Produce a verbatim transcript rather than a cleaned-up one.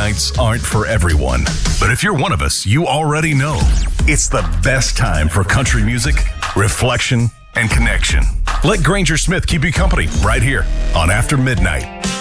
nights aren't for everyone. But if you're one of us, you already know it's the best time for country music, reflection, and connection. Let Granger Smith keep you company right here on After Midnight.